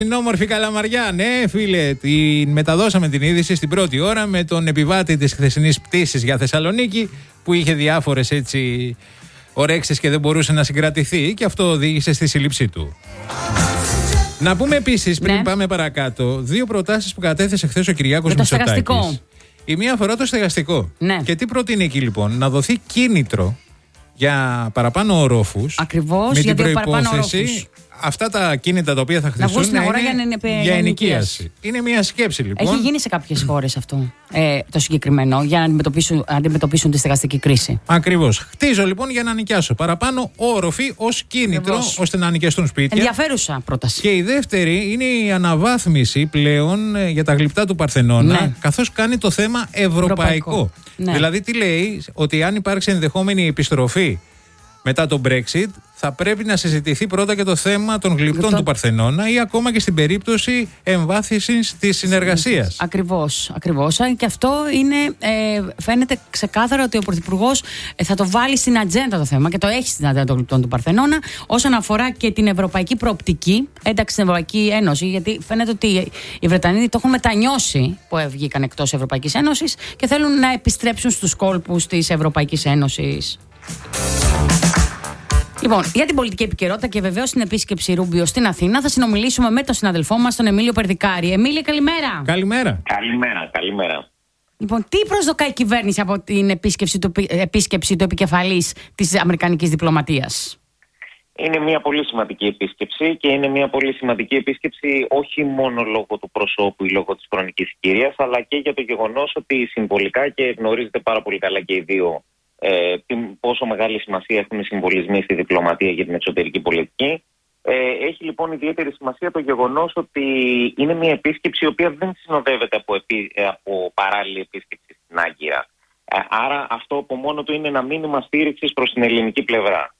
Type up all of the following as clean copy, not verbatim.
Την όμορφη Καλαμαριά, ναι φίλε, την μεταδώσαμε την είδηση στην πρώτη ώρα με τον επιβάτη της χθεσινής πτήσης για Θεσσαλονίκη που είχε διάφορες έτσι ορέξεις και δεν μπορούσε να συγκρατηθεί και αυτό οδήγησε στη σύλληψή του. Να πούμε επίσης, πριν πάμε παρακάτω, δύο προτάσεις που κατέθεσε χθες ο Κυριάκος Μητσοτάκης. Η μία αφορά το στεγαστικό. Ναι. Και τι προτείνει εκεί λοιπόν? Να δωθεί κίνητρο για παραπάνω ορόφους. Ακριβώς, με για την παραπάνω προϋπόθεση αυτά τα κίνητα τα οποία θα χρησιμοποιηθούν να είναι για ενοικίαση. Είναι μια σκέψη λοιπόν. Έχει γίνει σε κάποιες χώρες αυτό το συγκεκριμένο για να αντιμετωπίσουν τη στεγαστική κρίση. Ακριβώς. Χτίζω λοιπόν για να νοικιάσω παραπάνω όροφοι ως κίνητρο ώστε να νοικιαστούν σπίτια. Ενδιαφέρουσα πρόταση. Και η δεύτερη είναι η αναβάθμιση πλέον για τα γλυπτά του Παρθενώνα, καθώς κάνει το θέμα ευρωπαϊκό. Ναι. Δηλαδή τι λέει? Ότι αν υπάρξει ενδεχόμενη επιστροφή μετά το Brexit, θα πρέπει να συζητηθεί πρώτα και το θέμα των γλυπτών του Παρθενώνα ή ακόμα και στην περίπτωση εμβάθυνσης της συνεργασίας. Ακριβώς. Και αυτό είναι, φαίνεται ξεκάθαρα ότι ο Πρωθυπουργός θα το βάλει στην ατζέντα το θέμα και το έχει στην ατζέντα των γλυπτών του Παρθενώνα όσον αφορά και την ευρωπαϊκή προοπτική ένταξη στην Ευρωπαϊκή Ένωση. Γιατί φαίνεται ότι οι Βρετανοί το έχουν μετανιώσει που βγήκαν εκτός Ευρωπαϊκής Ένωσης και θέλουν να επιστρέψουν στους κόλπους της Ευρωπαϊκής Ένωσης. Λοιπόν, για την πολιτική επικαιρότητα και βεβαίως στην επίσκεψη Ρούμπιο στην Αθήνα θα συνομιλήσουμε με τον συναδελφό μας, τον Εμίλιο Περδικάρη. Εμίλιο, καλημέρα. Καλημέρα. Λοιπόν, τι προσδοκάει η κυβέρνηση από την επίσκεψη του επικεφαλής της αμερικανικής διπλωματίας? Είναι μια πολύ σημαντική επίσκεψη και είναι μια πολύ σημαντική επίσκεψη όχι μόνο λόγω του προσώπου ή λόγω της χρονικής κυρίας, αλλά και για το γεγονός ότι συμβολικά, και γνωρίζετε πάρα πολύ καλά και οι δύο πόσο μεγάλη σημασία έχουν οι συμβολισμοί στη διπλωματία για την εξωτερική πολιτική. Έχει λοιπόν ιδιαίτερη σημασία το γεγονός ότι είναι μια επίσκεψη η οποία δεν συνοδεύεται από παράλληλη επίσκεψη στην Άγκυρα. Άρα αυτό από μόνο του είναι ένα μήνυμα στήριξης προς την ελληνική πλευρά.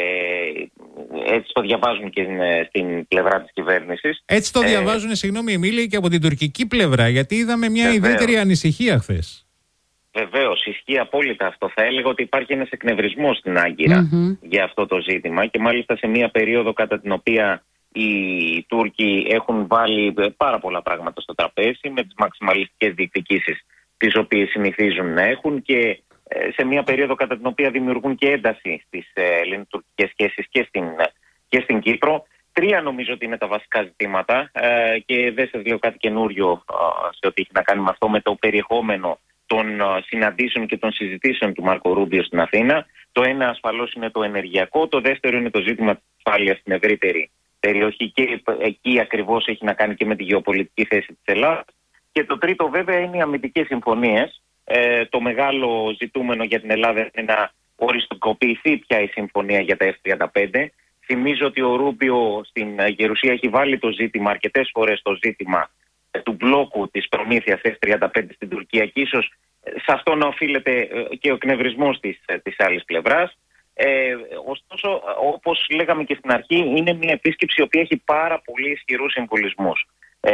Έτσι το διαβάζουν και στην πλευρά της κυβέρνησης. Έτσι το διαβάζουν, συγγνώμη Εμίλη, και από την τουρκική πλευρά, γιατί είδαμε μια ιδιαίτερη ανησυχία χθες. Βεβαίως, ισχύει απόλυτα αυτό. Θα έλεγα ότι υπάρχει ένας εκνευρισμός στην Άγκυρα για αυτό το ζήτημα και μάλιστα σε μια περίοδο κατά την οποία οι Τούρκοι έχουν βάλει πάρα πολλά πράγματα στο τραπέζι με τις μαξιμαλιστικές διεκδικήσεις τις οποίες συνηθίζουν να έχουν και σε μια περίοδο κατά την οποία δημιουργούν και ένταση στις ελληνοτουρκικές σχέσεις και στην Κύπρο. Τρία νομίζω ότι είναι τα βασικά ζητήματα και δεν σας λέω κάτι καινούριο σε ό,τι έχει να κάνει με αυτό, με το περιεχόμενο των συναντήσεων και των συζητήσεων του Μάρκο Ρούμπιο στην Αθήνα. Το ένα ασφαλώς είναι το ενεργειακό, το δεύτερο είναι το ζήτημα της ασφάλειας στην ευρύτερη περιοχή και εκεί ακριβώς έχει να κάνει και με τη γεωπολιτική θέση της Ελλάδας. Και το τρίτο βέβαια είναι οι αμυντικές συμφωνίες. Το μεγάλο ζητούμενο για την Ελλάδα είναι να οριστικοποιηθεί πια η συμφωνία για τα F-35. Θυμίζω ότι ο Ρούμπιο στην Γερουσία έχει βάλει το ζήτημα αρκετές φορές, το ζήτημα του μπλόκου της προμήθειας F-35 στην Τουρκία και ίσως σε αυτό να οφείλεται και ο εκνευρισμός της άλλης πλευράς. Ωστόσο, όπως λέγαμε και στην αρχή, είναι μια επίσκεψη η οποία έχει πάρα πολύ ισχυρούς συμβολισμούς.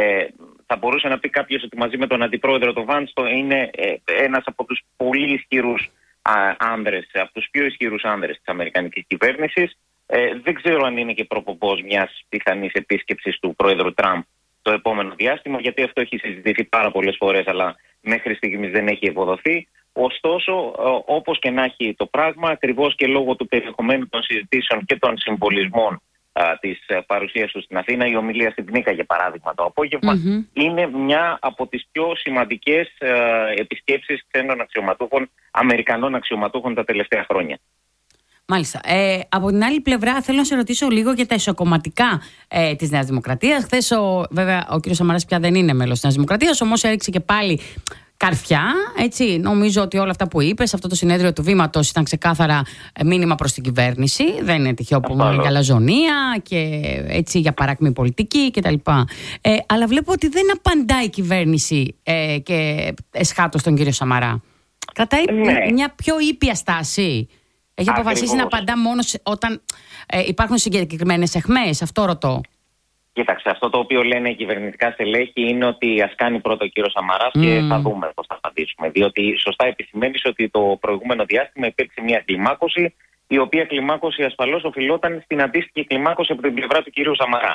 Θα μπορούσε να πει κάποιος ότι μαζί με τον αντιπρόεδρο τον Βάνς είναι ένας από τους πολύ ισχυρούς άνδρες, από τους πιο ισχυρούς άνδρες της αμερικανικής κυβέρνησης. Δεν ξέρω αν είναι και προπομπός μιας πιθανής επίσκεψης του πρόεδρου Τραμπ το επόμενο διάστημα, γιατί αυτό έχει συζητηθεί πάρα πολλές φορές, αλλά μέχρι στιγμής δεν έχει ευοδοθεί. Ωστόσο, όπως και να έχει το πράγμα, ακριβώς και λόγω του περιεχομένου των συζητήσεων και των συμβολισμών της παρουσίας του στην Αθήνα, η ομιλία στην Πνίκα, για παράδειγμα, το απόγευμα, είναι μια από τις πιο σημαντικές επισκέψεις ξένων αξιωματούχων, Αμερικανών αξιωματούχων τα τελευταία χρόνια. Μάλιστα. Από την άλλη πλευρά, θέλω να σε ρωτήσω λίγο για τα ισοκομματικά της Νέας Δημοκρατίας. Χθες, βέβαια, ο κ. Σαμαράς πια δεν είναι μέλος της Νέας Δημοκρατίας, όμως έριξε και πάλι καρφιά. Έτσι. Νομίζω ότι όλα αυτά που είπε σε αυτό το συνέδριο του Βήματος ήταν ξεκάθαρα μήνυμα προς την κυβέρνηση. Δεν είναι τυχαίο που μιλάμε για λαζονία και έτσι για παράκμη πολιτική κτλ. Αλλά βλέπω ότι δεν απαντάει η κυβέρνηση και εσχάτως τον κύριο Σαμαρά. Κρατάει μια πιο ήπια στάση. Έχει αποφασίσει να απαντά μόνο όταν υπάρχουν συγκεκριμένες αιχμές. Αυτό ρωτώ. Κοίταξε, αυτό το οποίο λένε οι κυβερνητικά στελέχη είναι ότι ας κάνει πρώτο ο κύριος Σαμαράς και θα δούμε πώς θα απαντήσουμε. Διότι σωστά επισημαίνεις ότι το προηγούμενο διάστημα υπήρξε μια κλιμάκωση, η οποία κλιμάκωση ασφαλώς οφειλόταν στην αντίστοιχη κλιμάκωση από την πλευρά του κυρίου Σαμαρά.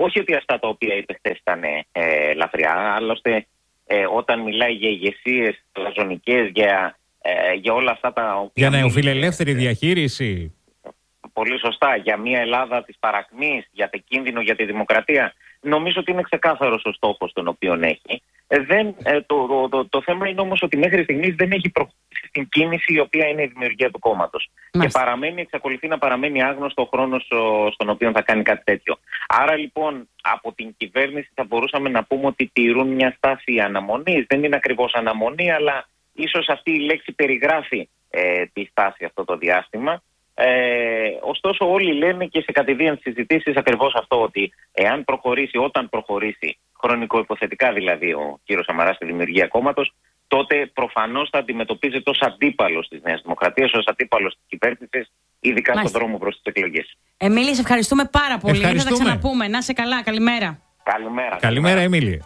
Όχι ότι αυτά τα οποία είπε χθες ήταν ελαφριά, άλλωστε όταν μιλάει για ηγεσίες λαζονικές, για όλα αυτά τα οποία... Για νεοφιλελεύθερη διαχείριση. Πολύ σωστά, για μια Ελλάδα της παρακμής, για το κίνδυνο για τη δημοκρατία. Νομίζω ότι είναι ξεκάθαρος ο στόχος τον οποίο έχει. Το θέμα είναι όμως ότι μέχρι στιγμής δεν έχει προχωρήσει στην κίνηση η οποία είναι η δημιουργία του κόμματος. Και εξακολουθεί να παραμένει άγνωστο ο χρόνος στον οποίο θα κάνει κάτι τέτοιο. Άρα λοιπόν από την κυβέρνηση θα μπορούσαμε να πούμε ότι τηρούν μια στάση αναμονής. Δεν είναι ακριβώς αναμονή, αλλά ίσως αυτή η λέξη περιγράφει τη στάση αυτό το διάστημα. Ωστόσο όλοι λένε και σε κατηδίαν συζητήσεις ακριβώς αυτό, ότι όταν προχωρήσει χρονικοϊποθετικά δηλαδή ο κύριος Σαμαράς στη δημιουργία κόμματος, τότε προφανώς θα αντιμετωπίζεται ως αντίπαλος της Νέας Δημοκρατίας, ως αντίπαλος της κυβέρνησης, ειδικά στον δρόμο προς τις εκλογές. Εμίλη, σε ευχαριστούμε πάρα πολύ. Θα τα ξαναπούμε. Να είσαι καλά. Καλημέρα. Καλημέρα, Εμίλη.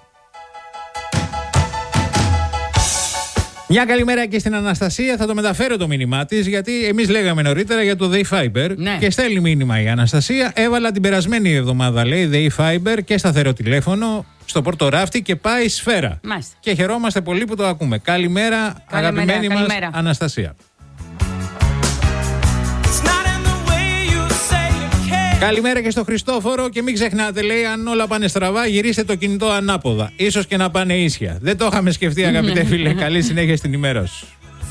Μια καλημέρα και στην Αναστασία. Θα το μεταφέρω το μήνυμά της, γιατί εμείς λέγαμε νωρίτερα για το Day Fiber. Ναι. Και στέλνει μήνυμα η Αναστασία. Έβαλα την περασμένη εβδομάδα, λέει, Day Fiber και σταθερό τηλέφωνο στο Πορτοράφτη και πάει σφαίρα. Μάλιστα. Και χαιρόμαστε πολύ που το ακούμε. Καλημέρα, αγαπημένη μας Αναστασία. Καλημέρα και στο Χριστόφορο και μην ξεχνάτε, λέει, αν όλα πάνε στραβά, γυρίστε το κινητό ανάποδα. Ίσως και να πάνε ίσια. Δεν το είχαμε σκεφτεί, αγαπητέ φίλε. Καλή συνέχεια στην ημέρα σου.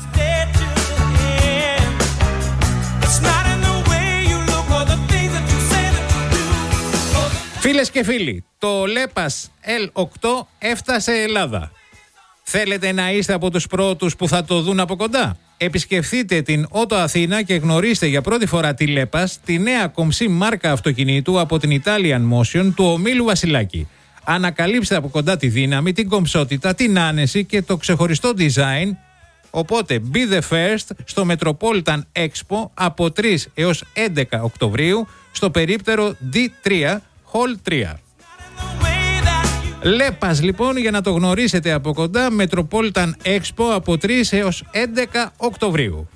Φίλες και φίλοι, το Λέπας L8 έφτασε Ελλάδα. Θέλετε να είστε από τους πρώτους που θα το δουν από κοντά? Επισκεφθείτε την Ότο Αθήνα και γνωρίστε για πρώτη φορά τη Λέπας, τη νέα κομψή μάρκα αυτοκινήτου από την Italian Motion του ομίλου Βασιλάκη. Ανακαλύψτε από κοντά τη δύναμη, την κομψότητα, την άνεση και το ξεχωριστό design. Οπότε be the first στο Metropolitan Expo από 3 έως 11 Οκτωβρίου στο περίπτερο D3 Hall 3. Λέπας λοιπόν, για να το γνωρίσετε από κοντά, Metropolitan Expo από 3 έως 11 Οκτωβρίου.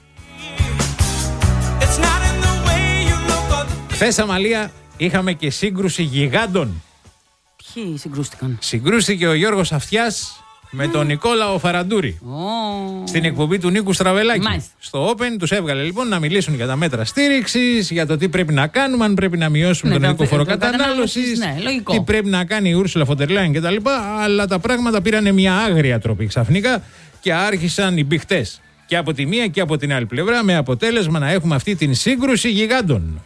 Χθες, Αμαλία, είχαμε και σύγκρουση γιγάντων. Ποιοι συγκρούστηκαν? Συγκρούστηκε ο Γιώργος Αυτιάς με τον Νικόλαο Φαραντούρη στην εκπομπή του Νίκου Στραβελάκη. Μάλιστα. Στο Open τους έβγαλε λοιπόν να μιλήσουν για τα μέτρα στήριξης, για το τι πρέπει να κάνουμε, αν πρέπει να μειώσουμε τον ελληνικό φόρο κατανάλωσης, τι πρέπει να κάνει η Ούρσουλα Φοντερ Λάιεν κτλ. Αλλά τα πράγματα πήρανε μια άγρια τροπή ξαφνικά και άρχισαν οι μπιχτές και από τη μία και από την άλλη πλευρά, με αποτέλεσμα να έχουμε αυτή την σύγκρουση γιγάντων.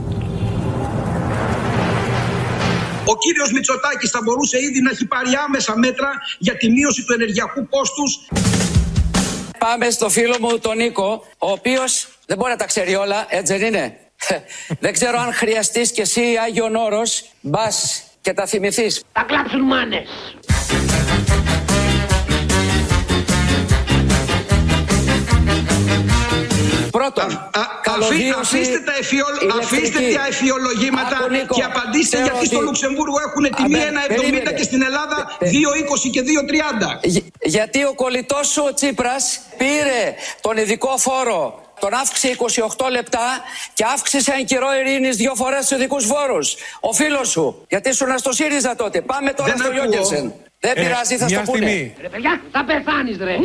Ο κύριος Μητσοτάκης θα μπορούσε ήδη να έχει πάρει άμεσα μέτρα για τη μείωση του ενεργειακού κόστους. Πάμε στο φίλο μου τον Νίκο, ο οποίος δεν μπορεί να τα ξέρει όλα, έτσι δεν είναι? Δεν ξέρω αν χρειαστείς κι εσύ Άγιον Όρος, μπας και τα θυμηθείς. Θα κλάψουν μάνες. Πρώτον, αφήστε τα εφιολογήματα και απαντήστε γιατί στο Λουξεμβούργο έχουν τιμή 1,70 και στην Ελλάδα 2,20 και 2,30. Γιατί ο κολλητός σου ο Τσίπρας πήρε τον ειδικό φόρο, τον αύξησε 28 λεπτά και αύξησε εν καιρό ειρήνης 2 φορές τους ειδικούς φόρους. Ο φίλος σου, γιατί ήσουν στο ΣΥΡΙΖΑ τότε. Πάμε τώρα στο Γιόγκερσεν. Δεν πειράζει, θα στο πούνε. Ρε παιδιά, θα πεθάνεις ρε.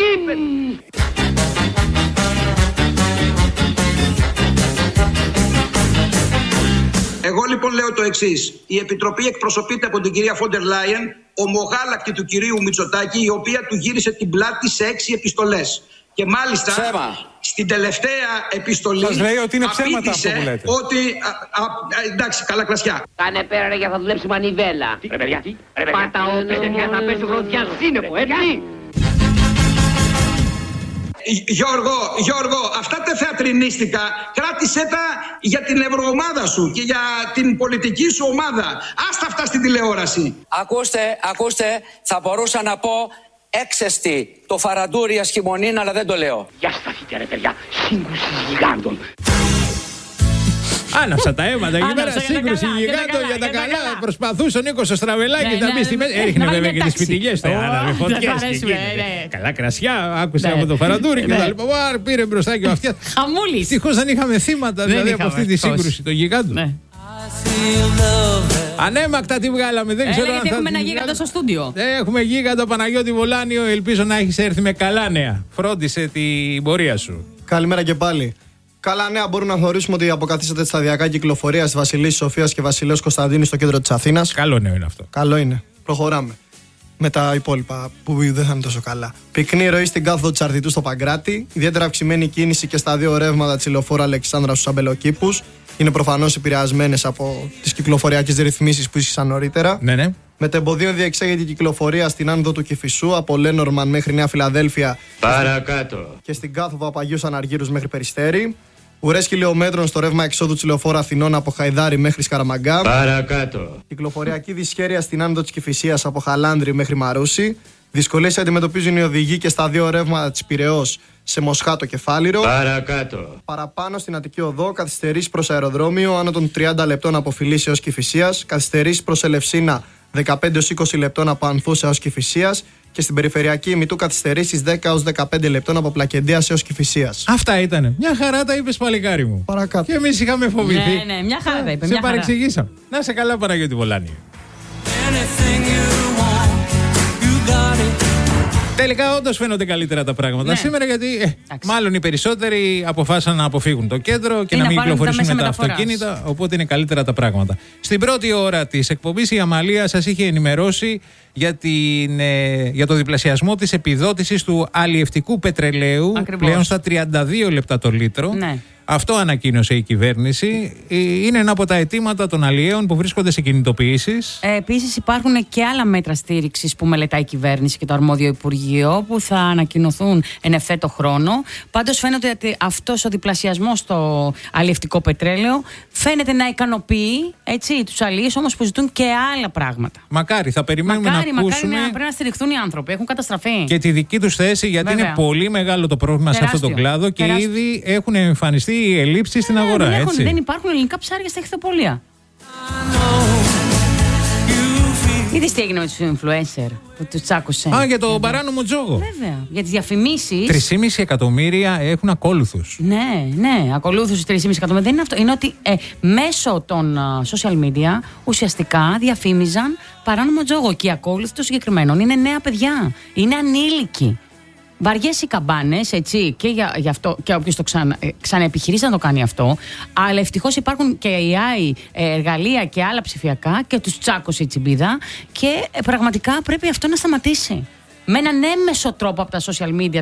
Εγώ λοιπόν λέω το εξής. Η Επιτροπή εκπροσωπείται από την κυρία Φόντερ Λάιεν, ομογάλακτη του κυρίου Μητσοτάκη, η οποία του γύρισε την πλάτη σε 6 επιστολές. Και μάλιστα στην τελευταία επιστολή σας λέει ότι είναι ψέματα αυτό που λέτε. Ότι, εντάξει, καλά κρασιά. Κάνε πέρα ρε, για θα δουλέψει μανιβέλα. Ρε παιδιά, πάτα όπλες για να πέσει γροθιά σύννεφο, έτσι. Γιώργο, αυτά τα θεατρινίστικα κράτησέ τα για την ευρωομάδα σου και για την πολιτική σου ομάδα. Άστα αυτά στην τηλεόραση. Ακούστε, θα μπορούσα να πω έξεστη το Φαραντούρη ασχημονήν, αλλά δεν το λέω. Για σταθείτε ρε παιδιά, σύγκρουση γιγάντων. Άναψα τα αίματα εκεί πέρα, σύγκρουση γιγάντων για τα καλά. Προσπαθούσε ο Νίκος ο Στραβελάκης να μπει στη μέση. Έριχνε βέβαια και τις φυτιλιές του. Άναβε φωτιές. Καλά κρασιά, άκουσε από το Φαραντούρη και τα λοιπά. Πήρε μπροστά και ο Αυτιάς. Χαμούλης. Ευτυχώς δεν είχαμε θύματα δηλαδή από αυτή τη σύγκρουση των γιγάντων. Ανέμακτα τη βγάλαμε. Δεν ξέρω γιατί αν έχουμε θα ένα γίγαντα στο στούντιο. Έχουμε γίγαντα Παναγιώτη Βολάνιο. Ελπίζω να έχεις έρθει με καλά νέα. Φρόντισε την πορεία σου. Καλημέρα και πάλι. Καλά νέα μπορούμε να θεωρήσουμε ότι αποκαθίσατε σταδιακά κυκλοφορία στη Βασιλής Σοφίας και Βασιλέως Κωνσταντίνου στο κέντρο της Αθήνας. Καλό νέο είναι αυτό. Καλό είναι. Προχωράμε. Με τα υπόλοιπα που δεν θα είναι τόσο καλά. Πυκνή ροή στην κάθοδο της Αρτιτού στο Παγκράτη. Ιδιαίτερα αυξημένη κίνηση και στα δύο ρεύματα της ηλεοφόρου Αλεξάνδρα στους Αμπελοκήπους. Είναι προφανώς επηρεασμένες από τις κυκλοφοριακές ρυθμίσεις που ήσχησαν νωρίτερα. Ναι. Μετεμποδίων διεξάγεται η κυκλοφορία στην άνοδο του Κηφισού από Λένορμαν μέχρι Νέα Φιλαδέλφια. Παρακάτω. Και στην κάθοδο από Αγίους Αναργύρους μέχρι Περιστέρι. Ουρές χιλιόμετρων στο ρεύμα εξόδου της ηλεοφόρου Αθηνών από Χαϊδάρι μέχρι Σκαραμαγκά. Παρακάτω. Κυκλοφοριακή δυσχέρεια στην άνοδο της Κηφισίας από Χαλάνδρη μέχρι Μαρούσι. Δυσκολίες αντιμετωπίζουν οι οδηγοί και στα δύο ρεύματα της Πειραιώς σε Μοσχάτο και Φάληρο. Παρακάτω. Παραπάνω στην Αττική Οδό, καθυστερήσεις προς αεροδρόμιο άνω των 30 λεπτών από Φιλής έως Κηφισίας. Καθυστερήσεις προς Ελευσίνα 15-20 λεπτών από Ανθούς έως Κηφισίας. Και στην περιφερειακή ημιτού καθυστερήσεις 10-15 λεπτών από Πλακεντίας έως Κηφισίας. Αυτά ήτανε. Μια χαρά τα είπες, παλικάρι μου. Παρακάτω. Και εμείς είχαμε φοβηθεί. Ναι, μια χαρά τα είπε. Σε παρεξηγήσαμε. Να σε καλά, Παναγιώτη Βολάνιο. Τελικά, όντως φαίνονται καλύτερα τα πράγματα Ναι. σήμερα, γιατί μάλλον οι περισσότεροι αποφάσισαν να αποφύγουν το κέντρο και να μην κυκλοφορήσουν με τα αυτοκίνητα. Οπότε είναι καλύτερα τα πράγματα. Στην πρώτη ώρα της εκπομπής, η Αμαλία σας είχε ενημερώσει για το διπλασιασμό της επιδότησης του αλλιευτικού πετρελαίου. Ακριβώς. Πλέον στα 32 λεπτά το λίτρο. Ναι. Αυτό ανακοίνωσε η κυβέρνηση. Είναι ένα από τα αιτήματα των αλλιέων που βρίσκονται σε κινητοποιήσεις. Επίσης, υπάρχουν και άλλα μέτρα στήριξης που μελετάει η κυβέρνηση και το αρμόδιο Υπουργείο που θα ανακοινωθούν εν ευθέτω χρόνο. Πάντως, φαίνεται ότι αυτός ο διπλασιασμός στο αλλιευτικό πετρέλαιο φαίνεται να ικανοποιεί τους αλλιείς, όμως που ζητούν και άλλα πράγματα. Μακάρι, θα περιμένουμε να ακούσουμε. Μακάρι πρέπει να στηριχθούν οι άνθρωποι. Έχουν καταστραφεί. Και τη δική τους θέση, γιατί Βέβαια. είναι πολύ μεγάλο το πρόβλημα σε αυτόν τον κλάδο και ήδη έχουν εμφανιστεί οι ελλείψεις στην αγορά. Δεν υπάρχουν ελληνικά ψάρια στα ηχθοπολία. Είδες τι έγινε με τους influencer που τους τσάκωσε? Για το παράνομο τζόγο. Βέβαια. Για τις διαφημίσεις. 3,5 εκατομμύρια έχουν ακόλουθους. Ναι, ακολούθους 3,5 εκατομμύρια. Δεν είναι αυτό. Είναι ότι μέσω των social media ουσιαστικά διαφήμιζαν παράνομο τζόγο. Και οι ακόλουθοι των συγκεκριμένων είναι νέα παιδιά. Είναι ανήλικοι. Βαριές οι καμπάνες, έτσι, και για αυτό, και όποιος το ξαναεπιχειρήσει να το κάνει αυτό. Αλλά ευτυχώς υπάρχουν και AI εργαλεία και άλλα ψηφιακά και τους τσάκωσε η τσιμπίδα. Και πραγματικά πρέπει αυτό να σταματήσει. Με έναν έμμεσο τρόπο από τα social media,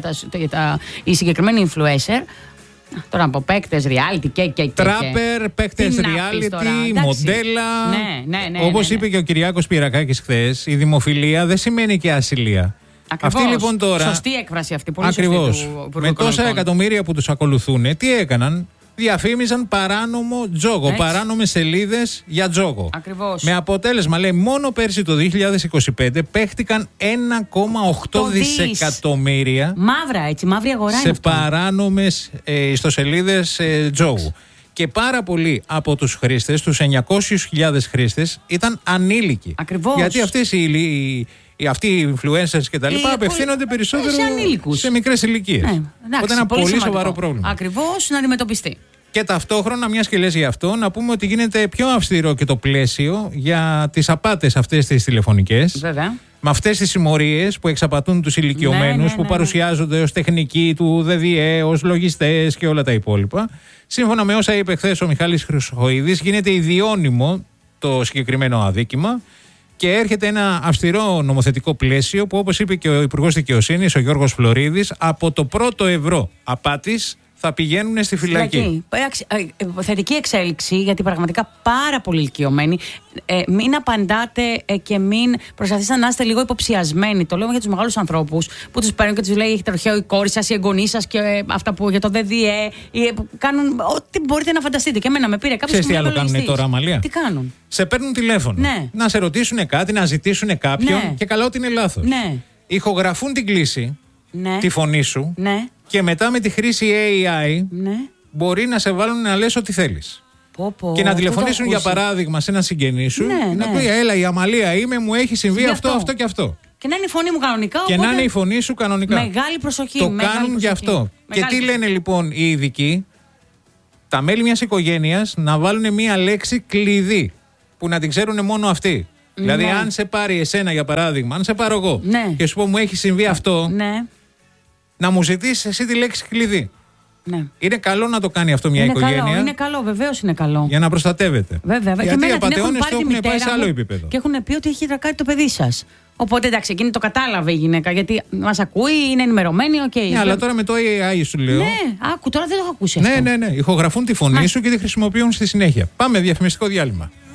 οι συγκεκριμένοι influencer. Τώρα από παίκτες, reality και. Τράπερ, παίκτες reality, μοντέλα. Ναι. Όπως είπε και ο Κυριάκος Πυρακάκης χθες, η δημοφιλία δεν σημαίνει και ασυλία. Ακριβώς. Αυτή λοιπόν τώρα. Σωστή έκφραση αυτή. Πολύ ακριβώς. σωστή του με τόσα εκατομμύρια που τους ακολουθούν, τι έκαναν? Διαφήμιζαν παράνομο τζόγο. Έτσι. Παράνομες σελίδες για τζόγο. Ακριβώς. Με αποτέλεσμα, λέει, μόνο πέρσι το 2025 παίχτηκαν 1,8 δισεκατομμύρια. Μαύρα, έτσι, μαύρη αγορά σε παράνομες ιστοσελίδες τζόγου. Και πάρα πολλοί από τους χρήστες, τους 900.000 χρήστες, ήταν ανήλικοι. Ακριβώς. Γιατί αυτοί οι influencers και τα λοιπά απευθύνονται περισσότερο σε μικρές ηλικίες. Οπότε είναι ένα πολύ σοβαρό πρόβλημα. Ακριβώς, να αντιμετωπιστεί. Και ταυτόχρονα, μιας και λες γι' αυτό, να πούμε ότι γίνεται πιο αυστηρό και το πλαίσιο για τις απάτες αυτές τις τηλεφωνικές. Βέβαια. Με αυτές τις συμμορίες που εξαπατούν τους ηλικιωμένους, που παρουσιάζονται ως τεχνικοί του ΔΔΕ, ως λογιστές και όλα τα υπόλοιπα. Σύμφωνα με όσα είπε χθες ο Μιχάλης Χρυσοχοΐδης, γίνεται ιδιώνυμο το συγκεκριμένο αδίκημα και έρχεται ένα αυστηρό νομοθετικό πλαίσιο που, όπως είπε και ο Υπουργός Δικαιοσύνης, ο Γιώργος Φλωρίδης, από το πρώτο ευρώ απάτης θα πηγαίνουν στη φυλακή. Θετική εξέλιξη, γιατί πραγματικά πάρα πολύ ηλικιωμένοι. Μην απαντάτε και μην προσπαθήσετε να είστε λίγο υποψιασμένοι. Το λέω για τους μεγάλους ανθρώπους που τους παίρνουν και τους λέει: έχει τροχαίο η κόρη σας, η εγγονή σας και αυτά που για το ΔΔΕ. Κάνουν ό,τι μπορείτε να φανταστείτε. Και εμένα με πήρε κάποιος. Ξέρεις τι άλλο κάνουν τώρα, Αμαλία? Τι κάνουν? Σε παίρνουν τηλέφωνο. Ναι. Να σε ρωτήσουν κάτι, να ζητήσουν κάποιον, Ναι. και καλά ότι είναι λάθος. Ναι. Ηχογραφούν την κλήση, Ναι. τη φωνή σου. Ναι. Και μετά με τη χρήση AI μπορεί να σε βάλουν να λες ό,τι θέλεις. Και να τηλεφωνήσουν για παράδειγμα σε ένα συγγενή σου, να πει: έλα, η Αμαλία είμαι, μου έχει συμβεί αυτό και αυτό. Και να είναι η φωνή μου κανονικά. Και να είναι η φωνή σου κανονικά. Μεγάλη προσοχή. Το κάνουν γι' αυτό. Και τι λένε λοιπόν οι ειδικοί? Τα μέλη μιας οικογένειας να βάλουν μία λέξη κλειδί. που να την ξέρουν μόνο αυτοί. Δηλαδή, αν σε πάρει εσένα για παράδειγμα, αν σε πάρω εγώ και σου πω μου έχει συμβεί αυτό, να μου ζητήσει εσύ τη λέξη κλειδί. Ναι. Είναι καλό να το κάνει αυτό μια οικογένεια. Καλό, είναι καλό, βεβαίως είναι καλό. Για να προστατεύεται. Βέβαια. Γιατί οι απατεώνες το έχουν πάει σε άλλο επίπεδο. Και έχουν πει ότι έχει τρακάρει το παιδί σας. Οπότε εντάξει, εκείνη το κατάλαβε η γυναίκα, γιατί μας ακούει, είναι ενημερωμένη, Ναι, αλλά τώρα με το AI σου λέω. Ναι, άκου, τώρα δεν το έχω ακούσει αυτό. Ναι. Ηχογραφούν τη φωνή σου και τη χρησιμοποιούν στη συνέχεια. Πάμε διαφημιστικό διάλειμμα.